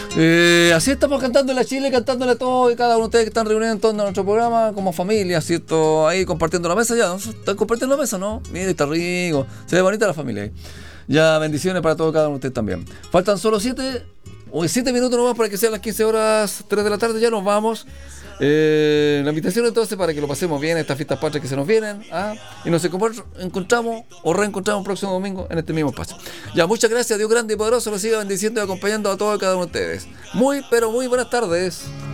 Así estamos cantándole a Chile, cantándole a todos y cada uno de ustedes que están reunidos en torno a nuestro programa como familia, ¿cierto? Ahí compartiendo la mesa ya, ¿no? ¿Están compartiendo la mesa, no? Mire, está rico, se ve bonita la familia ahí. Ya, bendiciones para todos cada uno de ustedes también. Faltan solo 7 minutos nomás para que sean las 15 horas 3 de la tarde, ya nos vamos. La invitación entonces para que lo pasemos bien estas fiestas patrias que se nos vienen, y nos encontramos o reencontramos el próximo domingo en este mismo espacio. Ya, muchas gracias, Dios grande y poderoso los siga bendiciendo y acompañando a todos y cada uno de ustedes. Muy, pero muy buenas tardes.